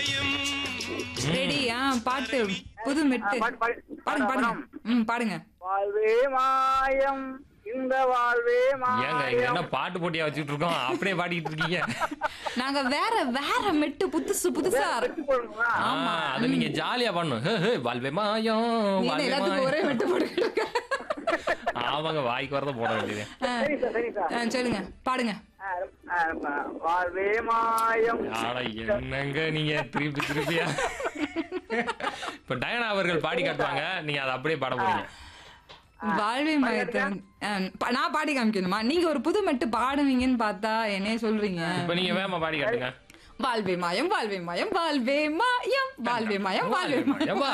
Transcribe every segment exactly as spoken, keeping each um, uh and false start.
Ready? ஆ பாட்டு புது மெட்டு பாட்டு பாடி பாடுங்க பாடுங்க. ம் பாடுங்க. வாழ்வே மாயம் இந்த வாழ்வே ஏங்க இங்க என்ன மாயம். பாட்டு போட்டியா வச்சுட்டு இருக்கோம் அப்படியே பாடிட்டு இருக்கீங்க? நாங்க வேற வேற மெட்டு புதுசு புதுசா வெற்றி போடுங்களா? ஆ, அது நீங்க ஜாலியா பண்ணணும். ஹே, ஹே, வாழ்வே மாயம் நீ என்ன வாழ்வே எல்லாத்துக்கும் ஒரே மாயம். மெட்டு போட்டுக்கிட்டு இருக்க? ஆமாங்க, வாய்க்கு வரத போட வேண்டியது. ஆ, சரி சார் சரி சார் ஆ, சொல்லுங்க பாடுங்க. ஆ, ஆ, வாழ்வே மாயம். ஆனா என்னங்க நீங்க திருப்பி திருப்பியா? இப்ப டயனா அவர்கள் பாடி காட்டுவாங்க, நீங்க அதை அப்படியே பாட போறீங்க. வாழ்வே மயத்தை ஆ, பா- நான் பாடி காமிக்கணுமா? நீங்க ஒரு புது மெட்டு பாடுவீங்கன்னு பார்த்தா என்னைய சொல்றீங்க. இப்ப நீங்க வேகமா பாடி காட்டுங்க. வாழ்வே மாயம் வாழ்வே மாயம் வாழ்வே மாயம் வாழ்வே மாயம் வாழ்வே மாயம். ஏம்பா,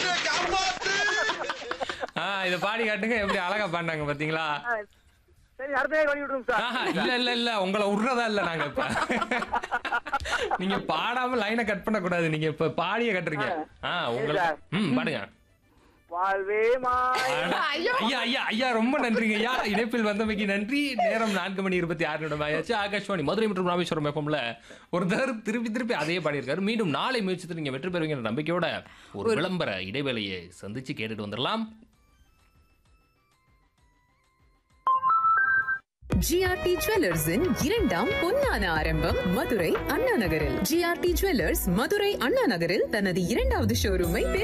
ஆ, இத பாடி காட்டுங்க. எப்படி அழகா பாடினாங்க பாத்தீங்களா? ஆ, சரி அடுத்த வழி விட்டுருங்க சார். ஆஹா, இல்ல இல்ல இல்ல உங்களை விடுறதா இல்ல நாங்க இப்ப. நீங்க பாடாம லைனை கட் பண்ண கூடாது. நீங்க இப்ப பாடிய கட்டுறீங்க. ஆ, உங்களை ம் பாடுங்க. வாழ்வே மாயம். அட, ஐயா ஐயா ஐயா ரொம்ப நன்றிங்க ஐயா. இணைப்பில் வந்தமைக்கு நன்றி. நேரம் நான்கு மணி இருபத்தி ஆறு நிமிடம் ஆயாச்சு. ஆகாஷ்வாணி மதுரை மற்றும் ராமேஸ்வரம் எஃப்எம்ல ஒரு தடவை திருப்பி திருப்பி அதே பாடியிருக்காரு. மீண்டும் நாளை முயற்சித்து நீங்க வெற்றி பெறுவீங்க நம்பிக்கையோட ஒரு விளம்பர இடைவேளையை சந்திச்சு கேட்டுட்டு வந்துடலாம். ஜிஆர்டி ஜுவல்லர்ஸின் இரண்டாம் பொன்னான ஆரம்பம் மதுரை அண்ணா நகரில். ஜிஆர்டி ஜுவல்லர்ஸ் மதுரை அண்ணா நகரில் தனது இரண்டாவது ஷோரூமை